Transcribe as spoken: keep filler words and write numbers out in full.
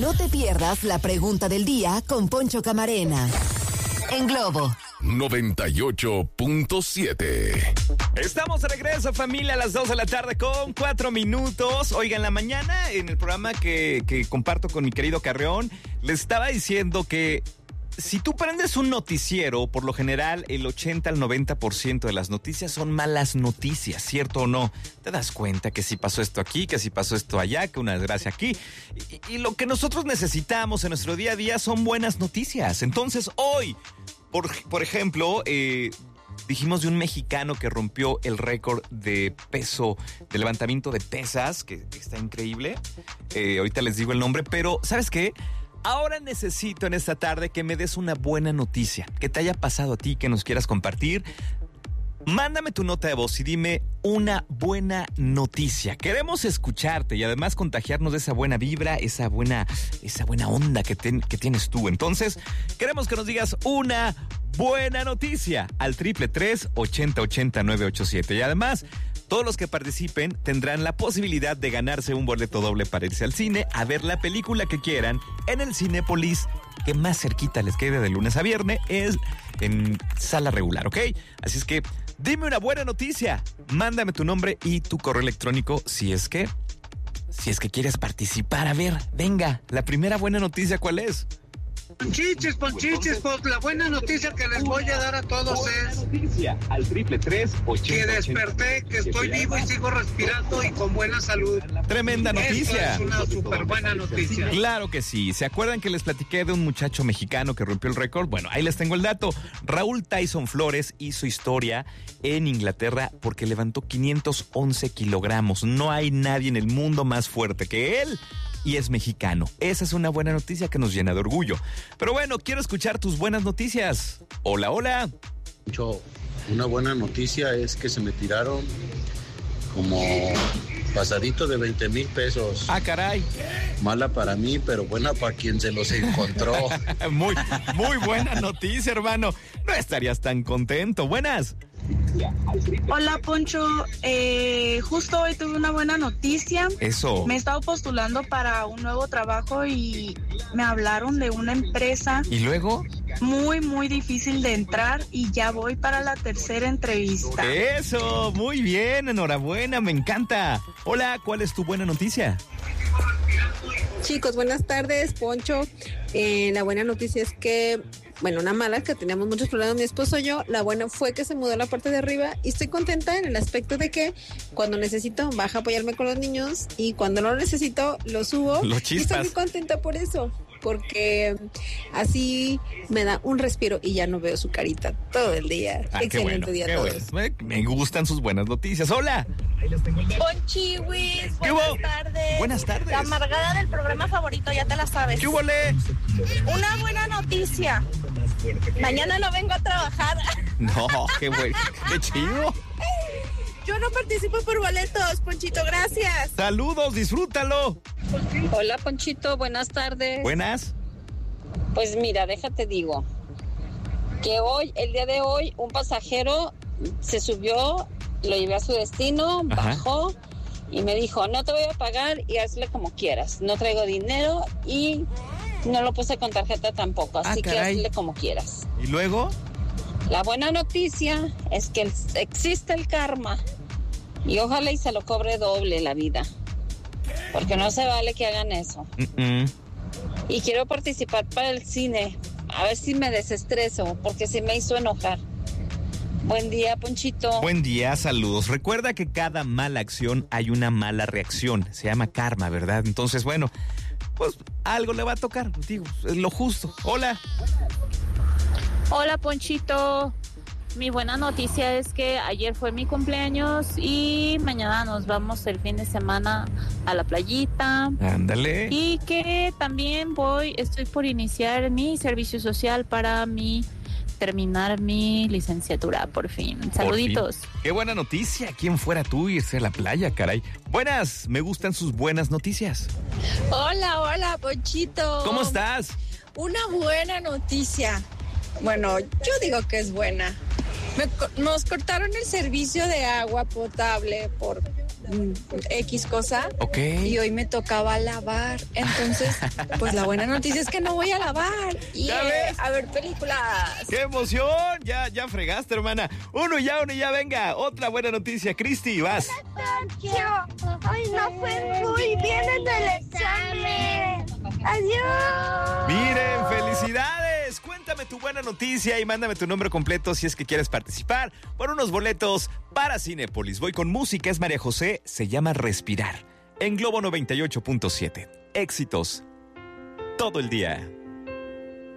No te pierdas la pregunta del día con Poncho Camarena. En Globo noventa y ocho punto siete. Estamos de regreso, familia, a las dos de la tarde con cuatro minutos. Oigan, la mañana en el programa que, que comparto con mi querido Carreón, les estaba diciendo que si tú prendes un noticiero, por lo general el ochenta al noventa por ciento de las noticias son malas noticias, ¿cierto o no? Te das cuenta que si pasó esto aquí, que si pasó esto allá, que una desgracia aquí. Y, y lo que nosotros necesitamos en nuestro día a día son buenas noticias. Entonces hoy, por, por ejemplo, eh, dijimos de un mexicano que rompió el récord de peso, de levantamiento de pesas, que, que está increíble. Eh, ahorita les digo el nombre, pero ¿sabes qué? Ahora necesito en esta tarde que me des una buena noticia, que te haya pasado a ti, que nos quieras compartir. Mándame tu nota de voz y dime una buena noticia. Queremos escucharte y además contagiarnos de esa buena vibra, esa buena, esa buena onda que, ten, que tienes tú. Entonces, queremos que nos digas una buena noticia al triple tres, ochenta, ochenta, nueve ocho siete. Y además, todos los que participen tendrán la posibilidad de ganarse un boleto doble para irse al cine a ver la película que quieran en el Cinépolis que más cerquita les quede de lunes a viernes, es en sala regular, ¿ok? Así es que dime una buena noticia, mándame tu nombre y tu correo electrónico si es que, si es que quieres participar. A ver, venga, la primera buena noticia, ¿cuál es? Ponchiches, ponchiches, pues la buena noticia que les voy a dar a todos es noticia al triple tres, que desperté, que estoy vivo y sigo respirando y con buena salud. Tremenda noticia. Eso es una súper buena noticia. Claro que sí. ¿Se acuerdan que les platiqué de un muchacho mexicano que rompió el récord? Bueno, ahí les tengo el dato. Raúl Tyson Flores hizo historia en Inglaterra porque levantó quinientos once kilogramos. No hay nadie en el mundo más fuerte que él. Y es mexicano. Esa es una buena noticia que nos llena de orgullo. Pero bueno, quiero escuchar tus buenas noticias. Hola, hola. Yo, una buena noticia es que se me tiraron como pasadito de veinte mil pesos. Ah, caray. Mala para mí, pero buena para quien se los encontró. muy, muy buena noticia, hermano. No estarías tan contento. Buenas. Hola, Poncho, eh, justo hoy tuve una buena noticia. Eso. Me he estado postulando para un nuevo trabajo y me hablaron de una empresa. ¿Y luego? Muy, muy difícil de entrar y ya voy para la tercera entrevista. Eso, muy bien, enhorabuena, me encanta. Hola, ¿cuál es tu buena noticia? Chicos, buenas tardes, Poncho. Eh, la buena noticia es que, bueno, una mala es que teníamos muchos problemas mi esposo y yo. La buena fue que se mudó a la parte de arriba y estoy contenta en el aspecto de que cuando necesito baja a apoyarme con los niños y cuando no lo necesito lo subo. Lo y chispas. estoy muy contenta por eso, porque así me da un respiro y ya no veo su carita todo el día. Ah, Excelente qué bueno, día qué a todos. bueno. Me, me gustan sus buenas noticias. Hola. Ponchiwis, ¿Qué buenas hubo? tardes. Buenas tardes. La amargada del programa favorito, ya te la sabes. ¿Qué hubo, le? Una buena noticia. Mañana no vengo a trabajar. No, qué bueno, qué chido. Yo no participo por boletos, Ponchito, gracias. Saludos, disfrútalo. Hola, Ponchito, buenas tardes. Buenas. Pues mira, déjate digo que hoy, el día de hoy, un pasajero se subió, lo llevé a su destino, Ajá. bajó y me dijo, no te voy a pagar y hazle como quieras. No traigo dinero y no lo puse con tarjeta tampoco, así Ah, que caray. hazle como quieras. ¿Y luego? La buena noticia es que el- existe el karma y ojalá y se lo cobre doble la vida, porque no se vale que hagan eso. Mm-mm. Y quiero participar para el cine, a ver si me desestreso, porque se me hizo enojar. Buen día, Ponchito. Buen día, saludos. Recuerda que cada mala acción hay una mala reacción. Se llama karma, ¿verdad? Entonces, bueno, pues algo le va a tocar, digo, es lo justo. Hola. Hola, Ponchito. Mi buena noticia es que ayer fue mi cumpleaños y mañana nos vamos el fin de semana a la playita. Ándale. Y que también voy, estoy por iniciar mi servicio social para mi terminar mi licenciatura, por fin. Saluditos. Por fin. Qué buena noticia. ¿Quién fuera tú irse a la playa, caray? Buenas, me gustan sus buenas noticias. Hola, hola, Ponchito. ¿Cómo estás? Una buena noticia. Bueno, yo digo que es buena. Me co- nos cortaron el servicio de agua potable por X cosa. Ok. Y hoy me tocaba lavar. Entonces, pues la buena noticia es que no voy a lavar. Y ¿Ya ves? a ver películas. ¡Qué emoción! Ya, ya fregaste, hermana. Uno ya, uno ya, venga. Otra buena noticia. Cristi, vas. Hoy no fue muy bien en el examen. Adiós. Miren, felicidades. Cuéntame tu buena noticia y mándame tu nombre completo si es que quieres participar por unos boletos para Cinépolis. Voy con música, es María José, se llama Respirar. En Globo noventa y ocho punto siete. Éxitos todo el día.